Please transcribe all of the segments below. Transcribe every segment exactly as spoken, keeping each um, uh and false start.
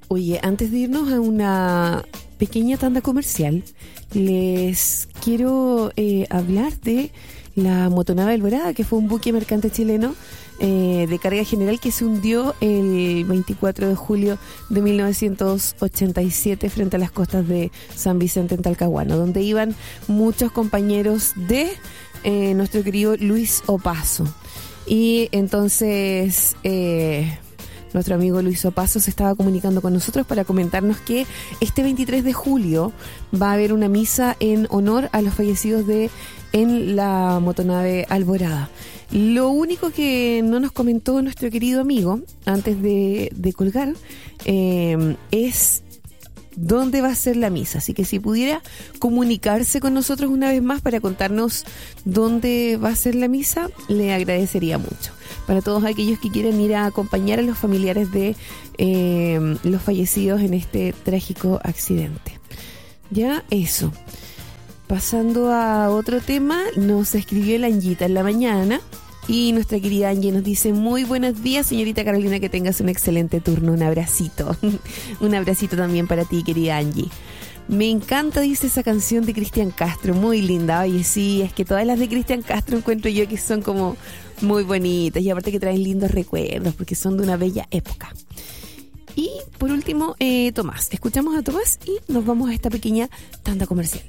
Oye, antes de irnos a una pequeña tanda comercial, les quiero eh, hablar de la motonave Alborada, que fue un buque mercante chileno eh, de carga general que se hundió el veinticuatro de julio de mil novecientos ochenta y siete frente a las costas de San Vicente en Talcahuano, donde iban muchos compañeros de eh, nuestro querido Luis Opaso. Y entonces eh, nuestro amigo Luis Opaso se estaba comunicando con nosotros para comentarnos que este veintitrés de julio va a haber una misa en honor a los fallecidos de en la motonave Alborada. Lo único que no nos comentó nuestro querido amigo antes de, de colgar eh, es dónde va a ser la misa. Así que si pudiera comunicarse con nosotros una vez más para contarnos dónde va a ser la misa, le agradecería mucho. Para todos aquellos que quieren ir a acompañar a los familiares de eh, los fallecidos en este trágico accidente. Ya eso. Pasando a otro tema, nos escribió la Anguita en la mañana y nuestra querida Angie nos dice: muy buenos días, señorita Carolina, que tengas un excelente turno, un abracito. Un abracito también para ti, querida Angie. Me encanta, dice, esa canción de Cristian Castro, muy linda. Oye, sí, es que todas las de Cristian Castro encuentro yo que son como muy bonitas y aparte que traen lindos recuerdos porque son de una bella época. Y por último, eh, Tomás. Escuchamos a Tomás y nos vamos a esta pequeña tanda comercial.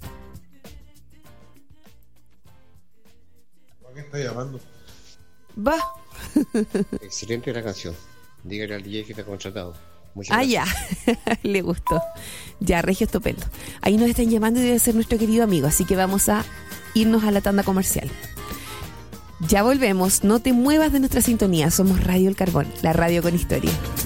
¿Para qué está llamando? Va. Excelente la canción. Dígale al D J que te ha contratado. Muchas ah, gracias. ya. Le gustó. Ya, Regio, estupendo. Ahí nos están llamando y debe ser nuestro querido amigo. Así que vamos a irnos a la tanda comercial. Ya volvemos. No te muevas de nuestra sintonía. Somos Radio El Carbón, la radio con historia.